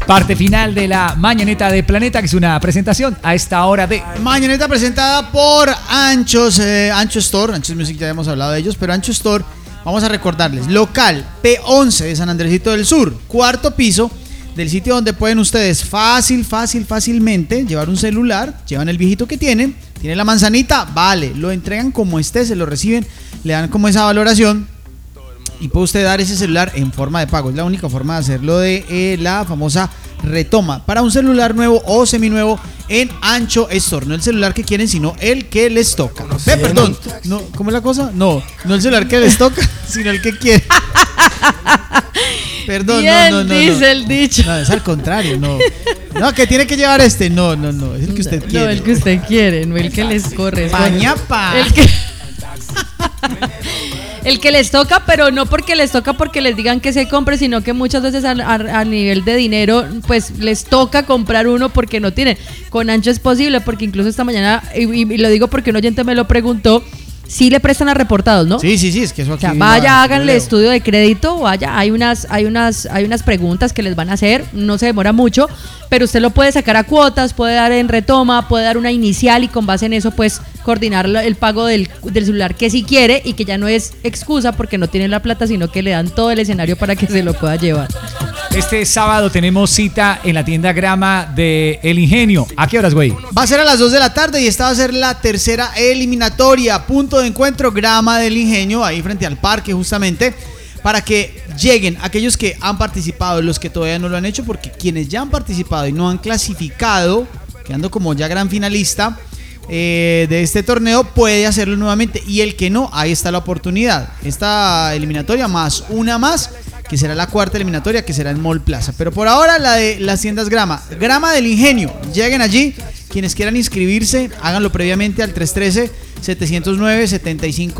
Parte final de la Mañaneta de Planeta, que es una presentación a esta hora de... Mañaneta presentada por Anchos, Ancho Store, Anchos Music, ya hemos hablado de ellos, pero Ancho Store, vamos a recordarles, local P11 de San Andresito del Sur, cuarto piso del sitio donde pueden ustedes fácilmente llevar un celular, llevan el viejito que tienen, tiene la manzanita, vale, lo entregan como esté, se lo reciben, le dan como esa valoración y puede usted dar ese celular en forma de pago. Es la única forma de hacerlo de la famosa retoma para un celular nuevo o seminuevo en Ancho Store. No el celular que quieren, sino el que les toca. Perdón, no, ¿cómo es la cosa? No el celular que les toca, sino el que quieren. Perdón, bien, dice el dicho. No, es al contrario, no, que tiene que llevar este. No, es el que usted quiere. No, el que usted quiere, no el que les corre. Pañapa. El que les toca, pero no porque les toca porque les digan que se compre, sino que muchas veces a nivel de dinero, pues les toca comprar uno porque no tienen. Con Ancho es posible, porque incluso esta mañana, y lo digo porque un oyente me lo preguntó, sí le prestan a reportados, ¿no? Sí, es que eso aquí... O sea, vaya, háganle estudio de crédito, vaya, hay unas preguntas que les van a hacer, no se demora mucho, pero usted lo puede sacar a cuotas, puede dar en retoma, puede dar una inicial y con base en eso, pues, coordinar el pago del celular que sí quiere y que ya no es excusa porque no tiene la plata, sino que le dan todo el escenario para que se lo pueda llevar. Este sábado tenemos cita en la tienda Grama de El Ingenio. ¿A qué horas, güey? Va a ser a las 2 de la tarde y esta va a ser la tercera eliminatoria. Punto de encuentro, Grama del Ingenio, ahí frente al parque justamente, para que lleguen aquellos que han participado, los que todavía no lo han hecho, porque quienes ya han participado y no han clasificado, quedando como ya gran finalista de este torneo, puede hacerlo nuevamente, y el que no, ahí está la oportunidad. Esta eliminatoria más una más, que será la cuarta eliminatoria, que será en Mall Plaza. Pero por ahora la de las tiendas Grama del Ingenio. Lleguen allí, quienes quieran inscribirse, háganlo previamente al 313-709-75